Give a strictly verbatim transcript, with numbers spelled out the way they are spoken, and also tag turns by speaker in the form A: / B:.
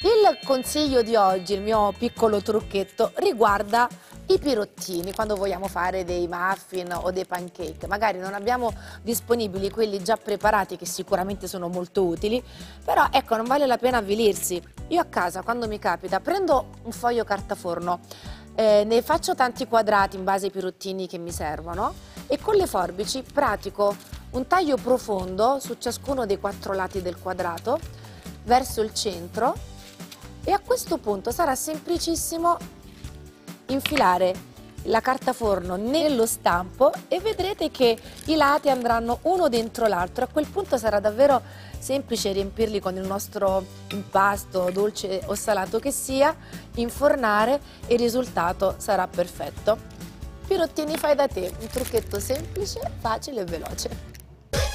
A: Il consiglio di oggi, il mio piccolo trucchetto, riguarda i pirottini quando vogliamo fare dei muffin o dei pancake. Magari non abbiamo disponibili quelli già preparati, che sicuramente sono molto utili, però ecco, non vale la pena avvilirsi. Io a casa, quando mi capita, prendo un foglio carta forno, eh, ne faccio tanti quadrati in base ai pirottini che mi servono e con le forbici pratico un taglio profondo su ciascuno dei quattro lati del quadrato verso il centro. E a questo punto sarà semplicissimo infilare la carta forno nello stampo e vedrete che i lati andranno uno dentro l'altro. A quel punto sarà davvero semplice riempirli con il nostro impasto, dolce o salato che sia, infornare e il risultato sarà perfetto. Pirottini fai da te, un trucchetto semplice, facile e veloce.